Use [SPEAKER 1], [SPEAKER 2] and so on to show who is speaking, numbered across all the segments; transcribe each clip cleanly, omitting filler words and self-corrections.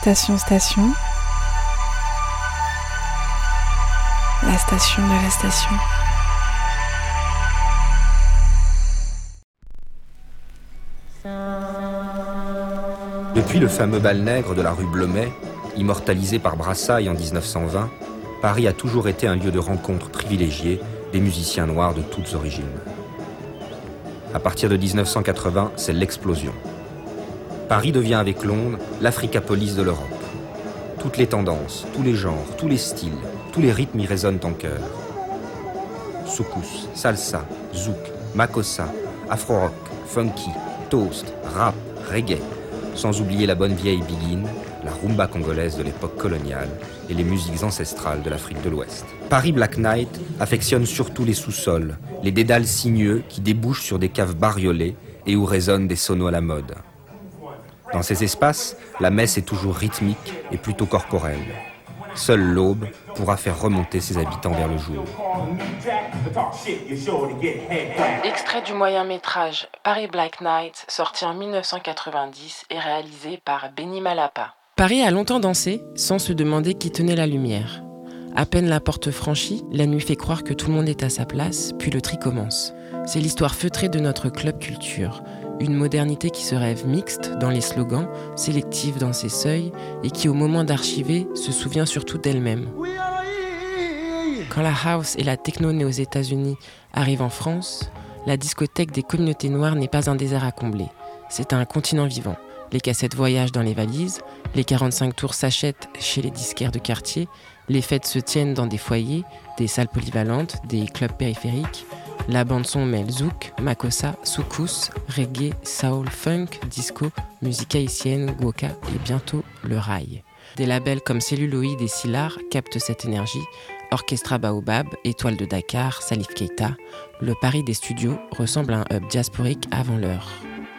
[SPEAKER 1] Station, la station de la station.
[SPEAKER 2] Depuis le fameux bal nègre de la rue Blomet, immortalisé par Brassailles en 1920, Paris a toujours été un lieu de rencontre privilégié des musiciens noirs de toutes origines. À partir de 1980, c'est l'explosion. Paris devient avec Londres l'Africapolis de l'Europe. Toutes les tendances, tous les genres, tous les styles, tous les rythmes y résonnent en chœur. Soukous, salsa, zouk, makossa, afro-rock, funky, toast, rap, reggae, sans oublier la bonne vieille biguine, la rumba congolaise de l'époque coloniale et les musiques ancestrales de l'Afrique de l'Ouest. Paris Black Night affectionne surtout les sous-sols, les dédales sinueux qui débouchent sur des caves bariolées et où résonnent des sonos à la mode. Dans ces espaces, la messe est toujours rythmique et plutôt corporelle. Seule l'aube pourra faire remonter ses habitants vers le jour.
[SPEAKER 3] Extrait du moyen-métrage Paris Black Night, sorti en 1990 et réalisé par Benny Malapa. Paris a longtemps dansé sans se demander qui tenait la lumière. À peine la porte franchie, la nuit fait croire que tout le monde est à sa place, puis le tri commence. C'est l'histoire feutrée de notre club culture. Une modernité qui se rêve mixte dans les slogans, sélective dans ses seuils et qui, au moment d'archiver, se souvient surtout d'elle-même. Quand la house et la techno née aux États-Unis arrivent en France, la discothèque des communautés noires n'est pas un désert à combler. C'est un continent vivant. Les cassettes voyagent dans les valises, les 45 tours s'achètent chez les disquaires de quartier, les fêtes se tiennent dans des foyers, des salles polyvalentes, des clubs périphériques. La bande-son mêle zouk, makossa, soukous, reggae, soul, funk, disco, musique haïtienne, gwoka et bientôt le rail. Des labels comme Celluloïd et Sylar captent cette énergie. Orchestra Baobab, Étoile de Dakar, Salif Keita. Le Paris des studios ressemble à un hub diasporique avant l'heure.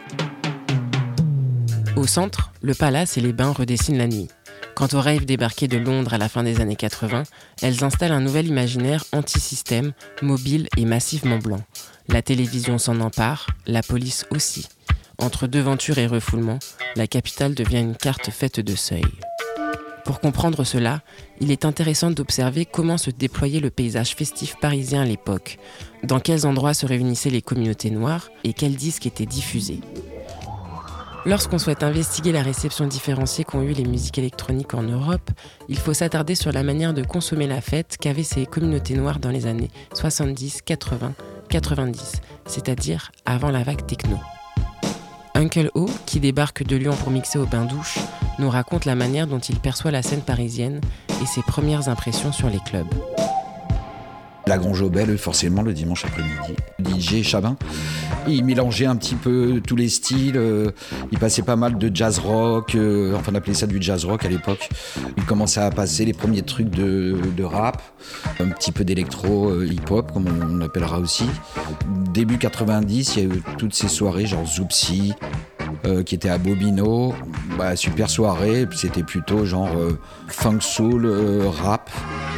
[SPEAKER 3] Au centre, le palace et les bains redessinent la nuit. Quant aux raves débarquées de Londres à la fin des années 80, elles installent un nouvel imaginaire anti-système, mobile et massivement blanc. La télévision s'en empare, la police aussi. Entre devanture et refoulement, la capitale devient une carte faite de seuils. Pour comprendre cela, il est intéressant d'observer comment se déployait le paysage festif parisien à l'époque, dans quels endroits se réunissaient les communautés noires et quels disques étaient diffusés. Lorsqu'on souhaite investiguer la réception différenciée qu'ont eu les musiques électroniques en Europe, il faut s'attarder sur la manière de consommer la fête qu'avaient ces communautés noires dans les années 70, 80, 90, c'est-à-dire avant la vague techno. Uncle O, qui débarque de Lyon pour mixer au bain-douche, nous raconte la manière dont il perçoit la scène parisienne et ses premières impressions sur les clubs.
[SPEAKER 4] La Grange Aubel, forcément, le dimanche après-midi. DJ Chabin, il mélangeait un petit peu tous les styles. Il passait pas mal de jazz rock, enfin on appelait ça du jazz rock à l'époque. Il commençait à passer les premiers trucs de rap, un petit peu d'électro hip-hop, comme on appellera aussi. Début 90, il y a eu toutes ces soirées, genre Zoupsi, qui était à Bobino. Super soirée, puis c'était plutôt genre funk soul, rap.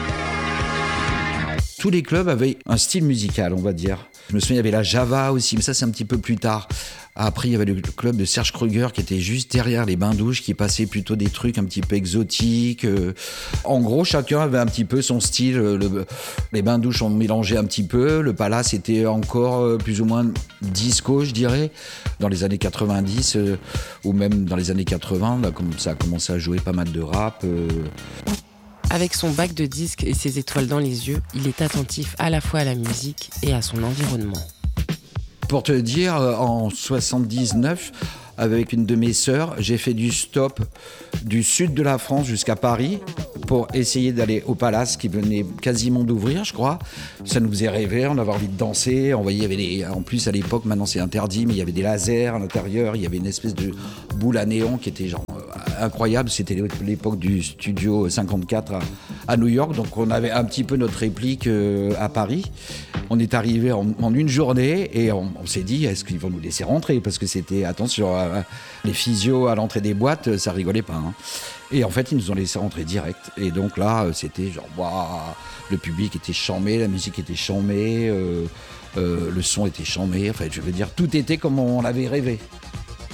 [SPEAKER 4] Tous les clubs avaient un style musical, on va dire. Je me souviens, il y avait la Java aussi, mais ça c'est un petit peu plus tard. Après, il y avait le club de Serge Kruger qui était juste derrière les bains-douches, qui passait plutôt des trucs un petit peu exotiques. En gros, chacun avait un petit peu son style. Les bains-douches ont mélangé un petit peu. Le Palace était encore plus ou moins disco, je dirais. Dans les années 90 ou même dans les années 80, ça a commencé à jouer pas mal de rap.
[SPEAKER 3] Avec son bac de disques et ses étoiles dans les yeux, il est attentif à la fois à la musique et à son environnement.
[SPEAKER 4] Pour te dire, en 79, avec une de mes sœurs, j'ai fait du stop du sud de la France jusqu'à Paris pour essayer d'aller au Palace qui venait quasiment d'ouvrir, je crois. Ça nous faisait rêver, on avait envie de danser. On voyait, il y avait en plus à l'époque, maintenant c'est interdit, mais il y avait des lasers à l'intérieur. Il y avait une espèce de boule à néon qui était genre incroyable. C'était l'époque du studio 54 à New York, donc on avait un petit peu notre réplique à Paris. On est arrivé en une journée et on s'est dit, est-ce qu'ils vont nous laisser rentrer ? Parce que c'était, attention, les physios à l'entrée des boîtes, ça rigolait pas. Hein. Et en fait, ils nous ont laissé rentrer direct. Et donc là, c'était genre, waouh, le public était charmé, la musique était charmée, le son était charmé. Enfin, je veux dire, tout était comme on l'avait rêvé.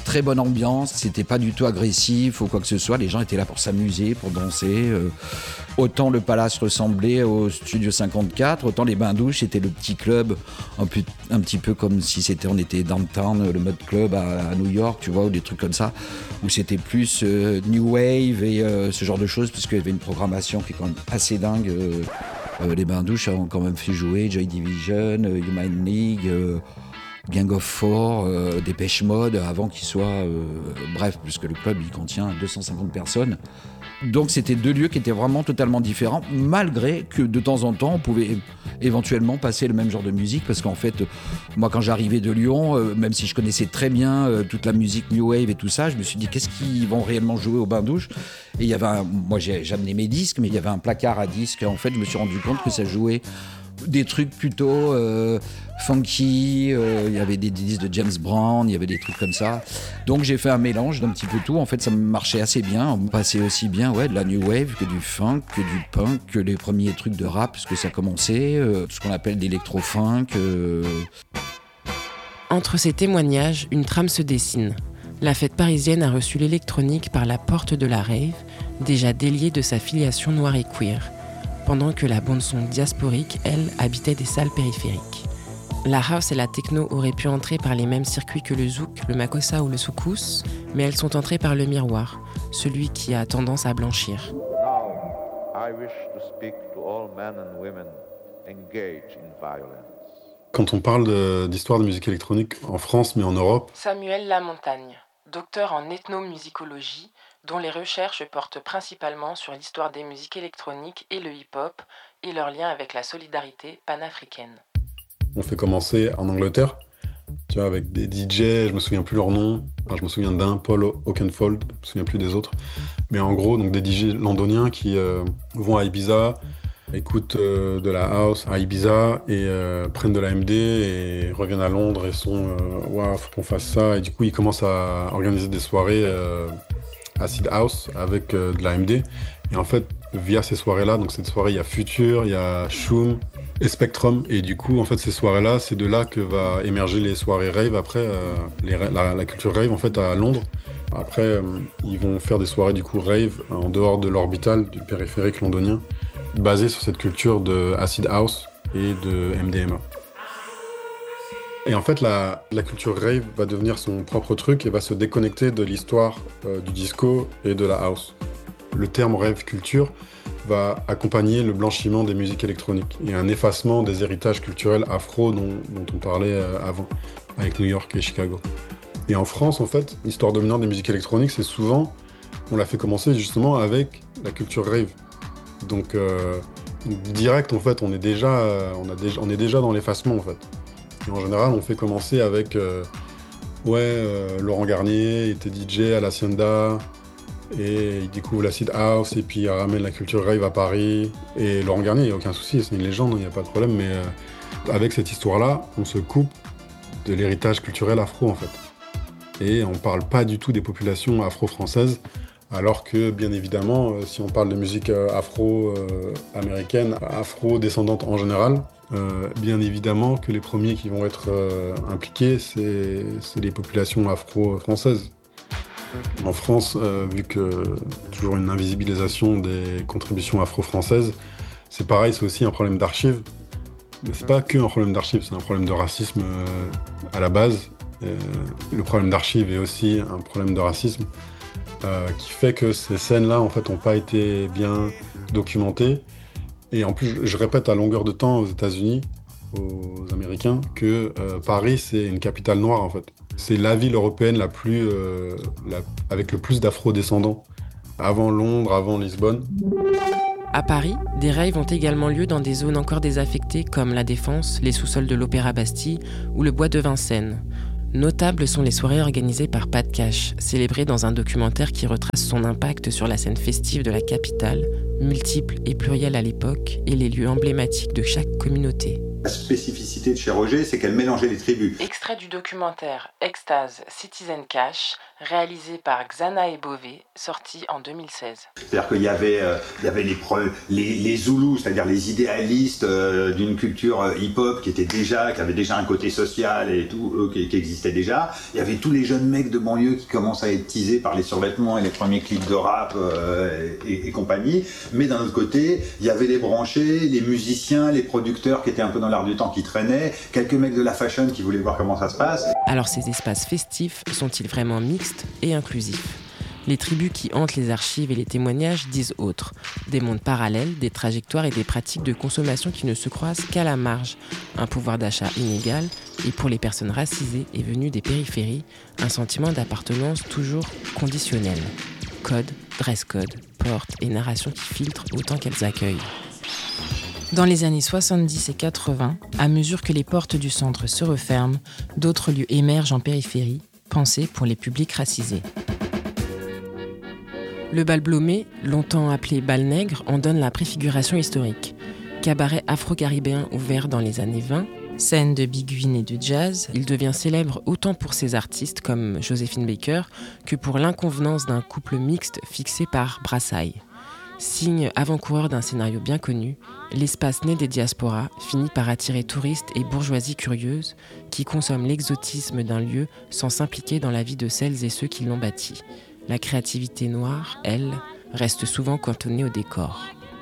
[SPEAKER 4] très bonne ambiance, c'était pas du tout agressif ou quoi que ce soit, les gens étaient là pour s'amuser, pour danser. Autant le Palace ressemblait au Studio 54, autant les bains-douches c'était le petit club, un petit peu comme si on était downtown, le mode club à New York, tu vois, ou des trucs comme ça, où c'était plus New Wave et ce genre de choses, parce qu'il y avait une programmation qui est quand même assez dingue. Les bains-douches ont quand même fait jouer Joy Division, Human League, Gang of Four, Dépêche Mode, avant qu'il soit... bref, puisque le club, il contient 250 personnes. Donc c'était deux lieux qui étaient vraiment totalement différents, malgré que de temps en temps, on pouvait éventuellement passer le même genre de musique, parce qu'en fait, moi quand j'arrivais de Lyon, même si je connaissais très bien toute la musique New Wave et tout ça, je me suis dit qu'est-ce qu'ils vont réellement jouer au bain-douche. Et il y avait moi j'ai amené mes disques, mais il y avait un placard à disques. En fait, je me suis rendu compte que ça jouait des trucs plutôt funky, il y avait des disques de James Brown, il y avait des trucs comme ça. Donc j'ai fait un mélange d'un petit peu tout. En fait, ça marchait assez bien. On passait aussi bien de la new wave que du funk, que du punk, que les premiers trucs de rap, puisque ça commençait, ce qu'on appelle d'électro-funk.
[SPEAKER 3] Entre ces témoignages, une trame se dessine. La fête parisienne a reçu l'électronique par la porte de la rave, déjà déliée de sa filiation noire et queer, pendant que la bande-son diasporique, elle, habitait des salles périphériques. La house et la techno auraient pu entrer par les mêmes circuits que le zouk, le makossa ou le soukous, mais elles sont entrées par le miroir, celui qui a tendance à blanchir.
[SPEAKER 1] Now, I wish to speak to all men and women engaged in violence.
[SPEAKER 5] Quand on parle d'histoire de musique électronique en France, mais en Europe...
[SPEAKER 3] Samuel Lamontagne, docteur en ethnomusicologie, dont les recherches portent principalement sur l'histoire des musiques électroniques et le hip-hop et leur lien avec la solidarité panafricaine.
[SPEAKER 5] On fait commencer en Angleterre, tu vois, avec des DJ, je me souviens plus leur nom, enfin, je me souviens d'un, Paul Oakenfold, je me souviens plus des autres, mais en gros, donc des DJ londoniens qui vont à Ibiza, écoutent de la house à Ibiza et prennent de la MD et reviennent à Londres et sont waouh, faut qu'on fasse ça, et du coup ils commencent à organiser des soirées acid house avec de la MD, et en fait via ces soirées-là, donc cette soirée il y a Future, il y a Shoom et Spectrum, et du coup en fait ces soirées-là, c'est de là que va émerger les soirées rave après, la culture rave en fait à Londres. Après ils vont faire des soirées du coup rave en dehors de l'orbital du périphérique londonien, basées sur cette culture de acid house et de MDMA. Et en fait, la culture rave va devenir son propre truc et va se déconnecter de l'histoire du disco et de la house. Le terme rave culture va accompagner le blanchiment des musiques électroniques et un effacement des héritages culturels afro dont on parlait avant, avec New York et Chicago. Et en France, en fait, l'histoire dominante des musiques électroniques, c'est souvent, on l'a fait commencer justement avec la culture rave. Donc direct, en fait, on est déjà dans l'effacement, en fait. Et en général, on fait commencer avec Laurent Garnier, il était DJ à l'Hacienda, et il découvre l'acid house, et puis il ramène la culture rave à Paris. Et Laurent Garnier, il n'y a aucun souci, c'est une légende, il n'y a pas de problème, mais avec cette histoire-là, on se coupe de l'héritage culturel afro, en fait. Et on ne parle pas du tout des populations afro-françaises, alors que, bien évidemment, si on parle de musique afro-américaine, afro-descendante en général, bien évidemment que les premiers qui vont être impliqués, c'est les populations afro-françaises. En France, vu que toujours une invisibilisation des contributions afro-françaises, c'est pareil, c'est aussi un problème d'archives. Mais c'est pas que un problème d'archives, c'est un problème de racisme à la base. Le problème d'archives est aussi un problème de racisme qui fait que ces scènes-là, en fait, n'ont pas été bien documentées. Et en plus, je répète à longueur de temps aux États-Unis, aux Américains, que Paris, c'est une capitale noire, en fait. C'est la ville européenne avec le plus d'afro-descendants. Avant Londres, avant Lisbonne.
[SPEAKER 3] À Paris, des raves ont également lieu dans des zones encore désaffectées comme la Défense, les sous-sols de l'Opéra Bastille ou le Bois de Vincennes. Notables sont les soirées organisées par Pat Cash, célébrées dans un documentaire qui retrace son impact sur la scène festive de la capitale, multiple et plurielle à l'époque, et les lieux emblématiques de chaque communauté.
[SPEAKER 6] La spécificité de chez Roger, c'est qu'elle mélangeait les tribus.
[SPEAKER 3] Extrait du documentaire Extase Citizen Cash, réalisé par Xana et Bové, sorti en 2016.
[SPEAKER 6] C'est-à-dire qu'il y avait les Zoulous, c'est-à-dire les idéalistes d'une culture hip-hop qui avait déjà un côté social et tout, qui existait déjà. Il y avait tous les jeunes mecs de banlieue qui commencent à être teasés par les survêtements et les premiers clips de rap et compagnie. Mais d'un autre côté, il y avait les branchés, les musiciens, les producteurs qui étaient un peu dans l'air du temps qui traînaient, quelques mecs de la fashion qui voulaient voir comment ça se passe.
[SPEAKER 3] Alors ces espaces festifs sont-ils vraiment mixtes et inclusifs ? Les tribus qui hantent les archives et les témoignages disent autre. Des mondes parallèles, des trajectoires et des pratiques de consommation qui ne se croisent qu'à la marge. Un pouvoir d'achat inégal et pour les personnes racisées et venues des périphéries, un sentiment d'appartenance toujours conditionnel. Code, dress code, portes et narrations qui filtrent autant qu'elles accueillent. Dans les années 70 et 80, à mesure que les portes du centre se referment, d'autres lieux émergent en périphérie, pensés pour les publics racisés. Le bal Blomé, longtemps appelé bal nègre, en donne la préfiguration historique. Cabaret afro-caribéen ouvert dans les années 20, scène de biguine et de jazz, il devient célèbre autant pour ses artistes comme Joséphine Baker que pour l'inconvenance d'un couple mixte fixé par Brassailles. Signe avant-coureur d'un scénario bien connu, l'espace né des diasporas finit par attirer touristes et bourgeoisie curieuse qui consomment l'exotisme d'un lieu sans s'impliquer dans la vie de celles et ceux qui l'ont bâti. La créativité noire, elle, reste souvent cantonnée au décor.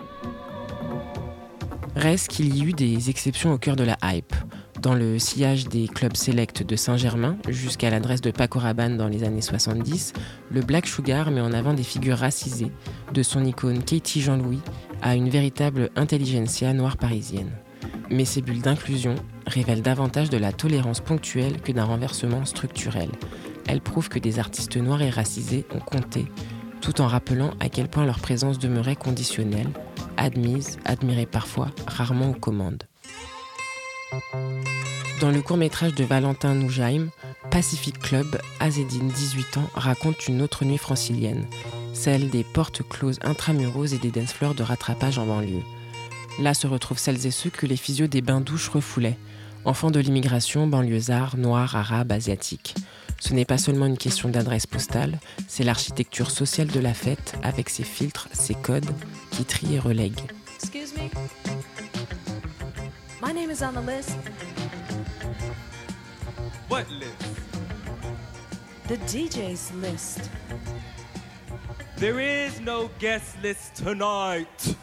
[SPEAKER 3] Reste qu'il y eut des exceptions au cœur de la hype. Dans le sillage des clubs sélects de Saint-Germain, jusqu'à l'adresse de Paco Rabanne dans les années 70, le Black Sugar met en avant des figures racisées, de son icône Katie Jean-Louis à une véritable intelligentsia noire parisienne. Mais ces bulles d'inclusion révèlent davantage de la tolérance ponctuelle que d'un renversement structurel. Elles prouvent que des artistes noirs et racisés ont compté, tout en rappelant à quel point leur présence demeurait conditionnelle, admise, admirée parfois, rarement aux commandes. Dans le court-métrage de Valentin Noujaim, Pacific Club, Azedine, 18 ans, raconte une autre nuit francilienne, celle des portes closes intramuros et des dance-floors de rattrapage en banlieue. Là se retrouvent celles et ceux que les physios des bains-douches refoulaient, enfants de l'immigration, banlieusards, noirs, arabes, asiatiques. Ce n'est pas seulement une question d'adresse postale, c'est l'architecture sociale de la fête avec ses filtres, ses codes, qui trient et relèguent.
[SPEAKER 7] Excuse me. My name is on the list.
[SPEAKER 8] What list?
[SPEAKER 7] The DJ's list.
[SPEAKER 8] There is no guest list tonight.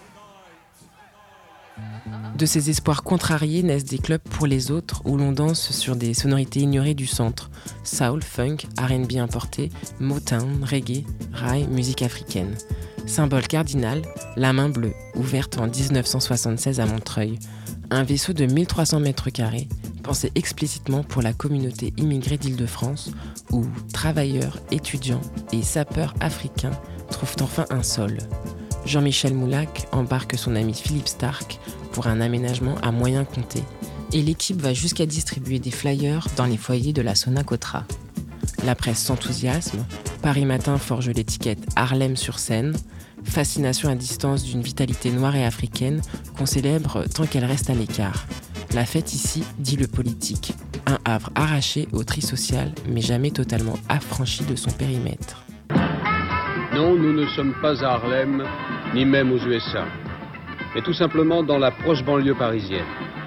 [SPEAKER 3] De ces espoirs contrariés naissent des clubs pour les autres où l'on danse sur des sonorités ignorées du centre. Soul, funk, R&B importé, Motown, reggae, raï, musique africaine. Symbole cardinal, la main bleue, ouverte en 1976 à Montreuil. Un vaisseau de 1300 mètres carrés, pensé explicitement pour la communauté immigrée d'Île-de-France, où travailleurs, étudiants et sapeurs africains trouvent enfin un sol. Jean-Michel Moulac embarque son ami Philippe Stark pour un aménagement à moyens comptés. Et l'équipe va jusqu'à distribuer des flyers dans les foyers de la Sonacotra. La presse s'enthousiasme, Paris Matin forge l'étiquette Harlem sur scène, fascination à distance d'une vitalité noire et africaine qu'on célèbre tant qu'elle reste à l'écart. La fête ici, dit le politique, un havre arraché au tri social mais jamais totalement affranchi de son périmètre.
[SPEAKER 9] Non, nous ne sommes pas à Harlem, ni même aux USA, mais tout simplement dans la proche banlieue parisienne.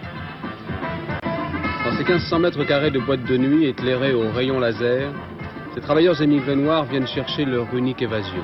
[SPEAKER 9] Dans ces 1500 mètres carrés de boîtes de nuit éclairées aux rayons laser, ces travailleurs émigrés noirs viennent chercher leur unique évasion.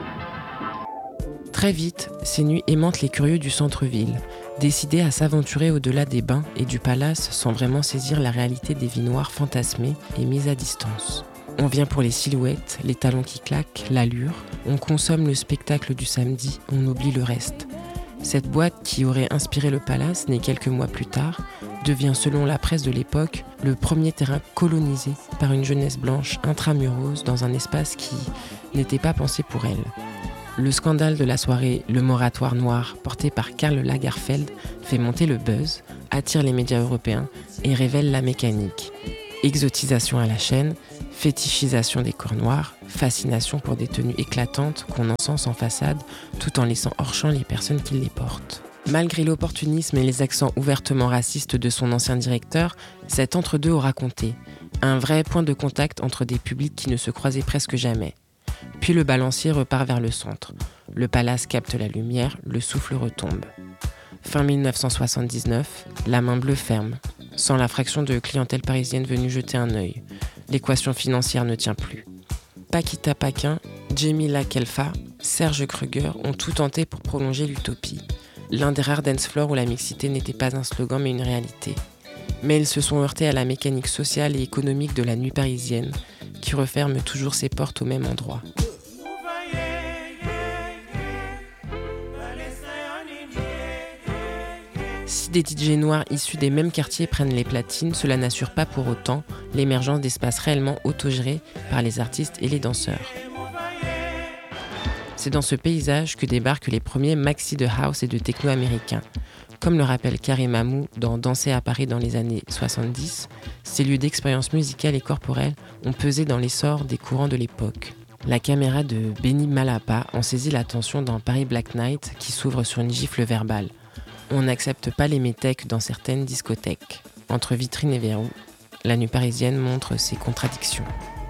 [SPEAKER 3] Très vite, ces nuits aimantent les curieux du centre-ville, décidés à s'aventurer au-delà des bains et du palace sans vraiment saisir la réalité des vies noires fantasmées et mises à distance. On vient pour les silhouettes, les talons qui claquent, l'allure. On consomme le spectacle du samedi, on oublie le reste. Cette boîte qui aurait inspiré le palace, née quelques mois plus tard, devient selon la presse de l'époque le premier terrain colonisé par une jeunesse blanche intramuros dans un espace qui n'était pas pensé pour elle. Le scandale de la soirée Le Moratoire Noir, porté par Karl Lagerfeld, fait monter le buzz, attire les médias européens et révèle la mécanique. Exotisation à la chaîne, fétichisation des corps noirs, fascination pour des tenues éclatantes qu'on encense en façade tout en laissant hors champ les personnes qui les portent. Malgré l'opportunisme et les accents ouvertement racistes de son ancien directeur, cet entre-deux aura compté. Un vrai point de contact entre des publics qui ne se croisaient presque jamais. Puis le balancier repart vers le centre. Le palace capte la lumière, le souffle retombe. Fin 1979, la main bleue ferme, sans la fraction de clientèle parisienne venue jeter un œil. L'équation financière ne tient plus. Paquita Paquin, Djemila Kelfa, Serge Kruger ont tout tenté pour prolonger l'utopie. L'un des rares dance floors où la mixité n'était pas un slogan mais une réalité. Mais ils se sont heurtés à la mécanique sociale et économique de la nuit parisienne, qui referme toujours ses portes au même endroit. Si des DJ noirs issus des mêmes quartiers prennent les platines, cela n'assure pas pour autant l'émergence d'espaces réellement autogérés par les artistes et les danseurs. C'est dans ce paysage que débarquent les premiers maxis de house et de techno américains. Comme le rappelle Karim Amou dans Danser à Paris dans les années 70, ces lieux d'expérience musicale et corporelle ont pesé dans l'essor des courants de l'époque. La caméra de Benny Malapa en saisit l'attention dans Paris Black Night qui s'ouvre sur une gifle verbale. On n'accepte pas les métèques dans certaines discothèques. Entre vitrine et verrou, la nuit parisienne montre ses contradictions.